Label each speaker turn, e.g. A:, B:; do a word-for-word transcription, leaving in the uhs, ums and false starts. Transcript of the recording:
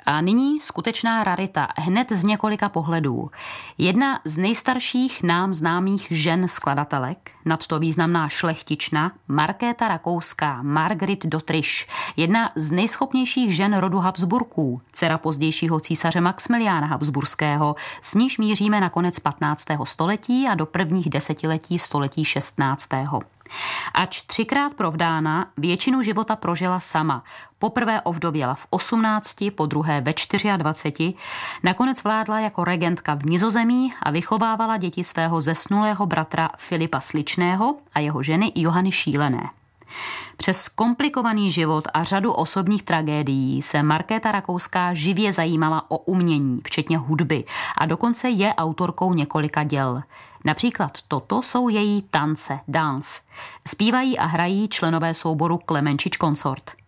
A: A nyní skutečná rarita, hned z několika pohledů. Jedna z nejstarších nám známých žen skladatelek, nadto významná šlechtična, Markéta Rakouská, Margrit Dotryš, jedna z nejschopnějších žen rodu Habsburků, dcera pozdějšího císaře Maxmiliána Habsburského, s níž míříme na konec patnáctého století a do prvních desetiletí století šestnáctého. Ač třikrát provdána, většinu života prožila sama. Poprvé ovdověla v osmnácti, po druhé ve dvaceti čtyřech, nakonec vládla jako regentka v Nizozemí a vychovávala děti svého zesnulého bratra Filipa Sličného a jeho ženy Johany Šílené. Přes komplikovaný život a řadu osobních tragédií se Markéta Rakouská živě zajímala o umění, včetně hudby, a dokonce je autorkou několika děl. Například toto jsou její tance, dance. Zpívají a hrají členové souboru Klemenčič Consort.